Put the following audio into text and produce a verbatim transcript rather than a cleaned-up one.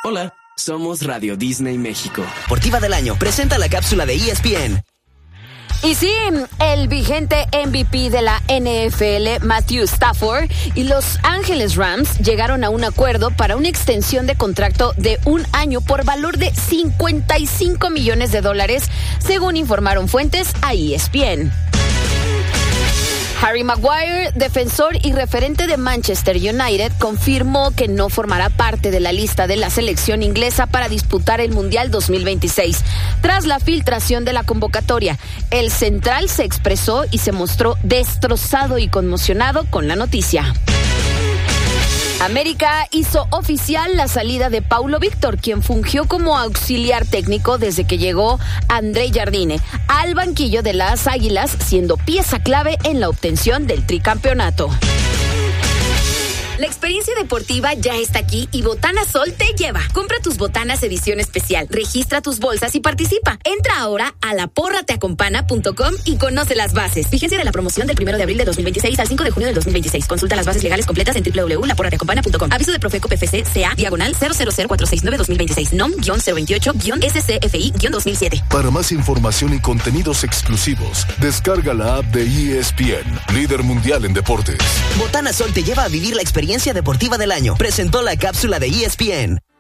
Hola, somos Radio Disney México. Deportiva del año presenta la cápsula de E S P N. Y sí, el vigente M V P de la N F L, Matthew Stafford, y Los Ángeles Rams llegaron a un acuerdo para una extensión de contrato de un año por valor de cincuenta y cinco millones de dólares, según informaron fuentes a E S P N. Harry Maguire, defensor y referente de Manchester United, confirmó que no formará parte de la lista de la selección inglesa para disputar el Mundial dos mil veintiséis. Tras la filtración de la convocatoria, el central se expresó y se mostró destrozado y conmocionado con la noticia. América hizo oficial la salida de Paulo Víctor, quien fungió como auxiliar técnico desde que llegó André Jardine al banquillo de las Águilas, siendo pieza clave en la obtención del tricampeonato. La experiencia deportiva ya está aquí y Botana Sol te lleva. Compra tus botanas edición especial, registra tus bolsas y participa. Entra ahora a la porra te acompana punto com y conoce las bases. Vigencia de la promoción del primero de abril de dos mil veintiséis al cinco de junio del dos mil veintiséis. Consulta las bases legales completas en doble u doble u doble u punto la porra te acompana punto com. Aviso de Profeco P F C C A diagonal cero cero cero cuatro seis nueve dos mil veintiséis. N O M cero veintiocho S C F I dos mil siete. Para más información y contenidos exclusivos, descarga la app de E S P N, líder mundial en deportes. Botana Sol te lleva a vivir la experiencia deportiva del año. Presentó la cápsula de E S P N.